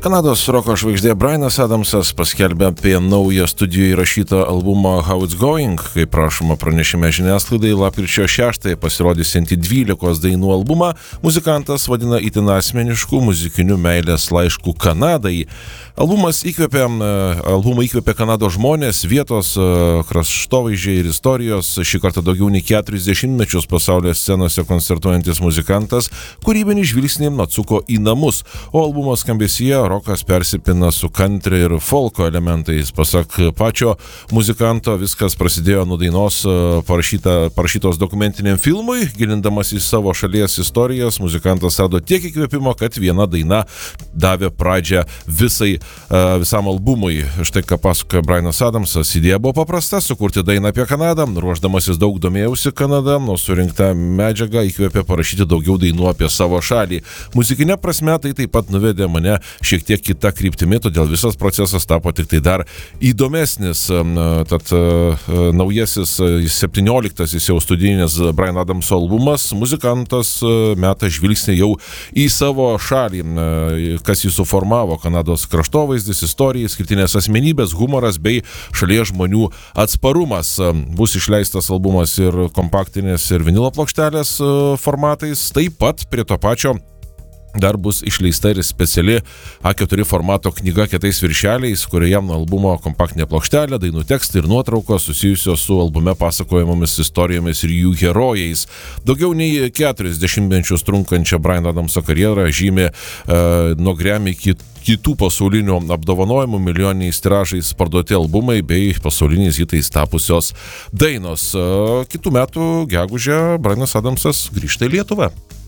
Kanados roko žvaigždė Bryanas Adamsas paskelbė apie naują studijoje įrašytą albumą How It's Going, kaip rašoma pranešime žiniasklaidai, lapkričio 6 pasirodysiantį 12 dainų albumą muzikantas vadina itin asmeniškų muzikinių meilės laiškų Kanadai. Albumą įkvėpė Kanados žmonės, vietos kraštovaizdžiai ir istorijos, šį kartą daugiau nei 40 mečius pasaulio scenose koncertuojantis muzikantas kūrybinį žvilgsnį atsuko į namus, o albumo skambesyje rokas persipina su country ir folko elementais. Pasak pačio muzikanto, viskas prasidėjo nuo dainos parašytos dokumentiniam filmui. Gilindamas į savo šalies istorijas, muzikantas rado tiek įkvėpimo, kad viena daina davė pradžią visam albumui. Štai ką pasakoja Bryanas Adamsas. Idėja buvo paprasta - sukurti dainą apie Kanadą. Ruošdamasis daug domėjausi Kanada, nuo surinkta medžiaga įkvėpė parašyti daugiau dainų apie savo šalį. Muzikinė prasme tai taip pat nuvedė mane šiek tiek kita kryptimi, todėl visas procesas tapo tik tai dar įdomesnis. Tad naujasis 17-asis jau studijinis Bryan Adamso albumas, muzikantas meta žvilgsnį jau į savo šalį, kas jį suformavo: Kanados kraštovaizdis, istorija, skirtinės asmenybės, humoras bei šalies žmonių atsparumas. Bus išleistas albumas ir kompaktinės ir vinilo plokštelės formatais, taip pat prie to pačio dar bus išleista ir speciali A4 formato knyga kietais viršeliais, kurioje albumo kompaktinė plokštelė, dainų tekstai ir nuotraukos susijusios su albume pasakojamomis istorijomis ir jų herojais. Daugiau nei 40 mečius trunkančią Bryan Adamso karjerą žymi nuo Grammy kitų pasaulinių apdovanojimų milijoniniais tiražais parduoti albumai bei pasauliniais hitais tapusios dainos. Kitų metų gegužę Bryanas Adamsas grįžta į Lietuvą.